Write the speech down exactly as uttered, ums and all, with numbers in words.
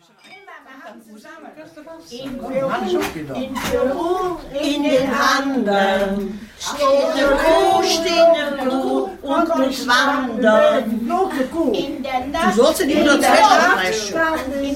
In den Handen steht eine Kuh, steht eine Kuh und muss wandern. In der Nacht, du sollst nicht nur zwei sprechen.